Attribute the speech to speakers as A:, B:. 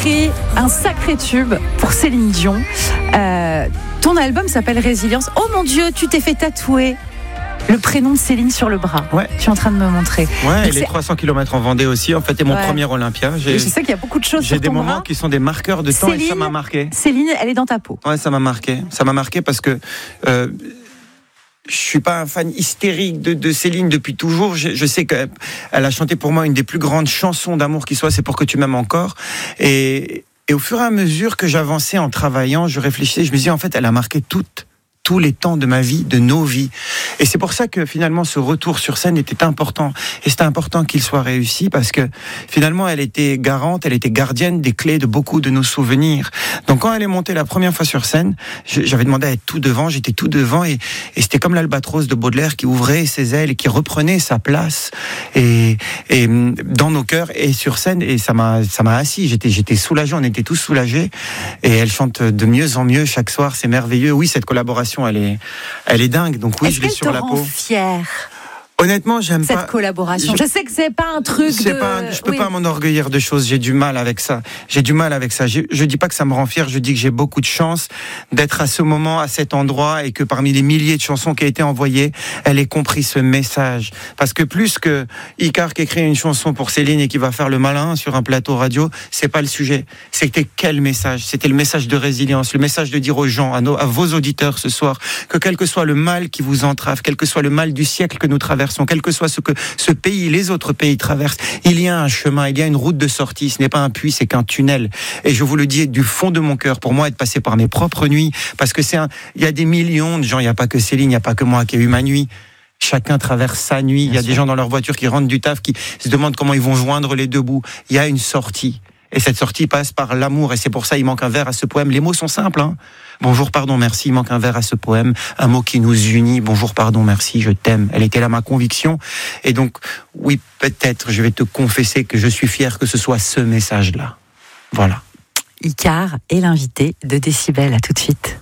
A: écrit un sacré tube pour Céline Dion. Ton album s'appelle Résilience. Oh mon Dieu, tu t'es fait tatouer le prénom de Céline sur le bras.
B: Ouais.
A: Tu es en train de me montrer.
B: Ouais, et les 300 km en Vendée aussi. En fait, c'est mon premier Olympia.
A: Je sais qu'il y a beaucoup de choses sur ton bras.
B: J'ai des moments qui sont des marqueurs de temps Céline, et ça m'a marqué.
A: Céline, elle est dans ta peau.
B: Ouais, ça m'a marqué. Ça m'a marqué parce que je suis pas un fan hystérique de Céline depuis toujours. Je sais qu'elle a chanté pour moi une des plus grandes chansons d'amour qui soit, c'est Pour que tu m'aimes encore. Et au fur et à mesure que j'avançais en travaillant, je réfléchissais, je me disais en fait, elle a marqué tous les temps de ma vie, de nos vies. Et c'est pour ça que finalement ce retour sur scène était important. Et c'était important qu'il soit réussi parce que finalement elle était garante, elle était gardienne des clés de beaucoup de nos souvenirs. Donc quand elle est montée la première fois sur scène, j'avais demandé à être tout devant, j'étais tout devant et c'était comme l'albatros de Baudelaire qui ouvrait ses ailes et qui reprenait sa place et dans nos cœurs et sur scène, et ça m'a assis, j'étais soulagé, on était tous soulagés, et elle chante de mieux en mieux chaque soir, c'est merveilleux. Oui, cette collaboration elle est dingue, donc oui, je l'ai sur la peau.
A: Est-ce qu'elle te rend fière ?
B: Honnêtement, j'aime pas
A: cette collaboration. Je sais que c'est pas un truc
B: je peux pas m'enorgueillir de choses. J'ai du mal avec ça. Je dis pas que ça me rend fier. Je dis que j'ai beaucoup de chance d'être à ce moment, à cet endroit, et que parmi les milliers de chansons qui ont été envoyées, elle ait compris ce message. Parce que plus que Icare qui écrit une chanson pour Céline et qui va faire le malin sur un plateau radio, c'est pas le sujet. C'était quel message ? C'était le message de résilience, le message de dire aux gens, à vos auditeurs ce soir, que quel que soit le mal qui vous entrave, quel que soit le mal du siècle que nous traversons, quel que soit ce que ce pays, les autres pays traversent, il y a un chemin, il y a une route de sortie. Ce n'est pas un puits, c'est qu'un tunnel. Et je vous le dis du fond de mon cœur, pour moi, être passé par mes propres nuits, parce que il y a des millions de gens, il n'y a pas que Céline, il n'y a pas que moi qui ai eu ma nuit. Chacun traverse sa nuit. Il y a des gens dans leur voiture qui rentrent du taf, qui se demandent comment ils vont joindre les deux bouts. Il y a une sortie. Et cette sortie passe par l'amour. Et c'est pour ça il manque un vers à ce poème. Les mots sont simples, hein. Bonjour, pardon, merci. Il manque un vers à ce poème. Un mot qui nous unit. Bonjour, pardon, merci, je t'aime. Elle était là ma conviction. Et donc, oui, peut-être, je vais te confesser que je suis fier que ce soit ce message-là. Voilà.
A: Icare est l'invité de Décibel. À tout de suite.